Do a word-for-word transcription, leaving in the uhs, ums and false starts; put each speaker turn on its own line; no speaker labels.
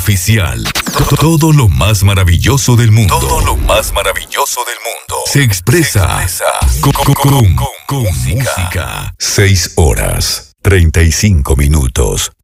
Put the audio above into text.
oficial. Todo lo más maravilloso del mundo. Todo lo más maravilloso del mundo. Se expresa, Se expresa con, con, con, con, con música. música. Seis horas, treinta y cinco minutos.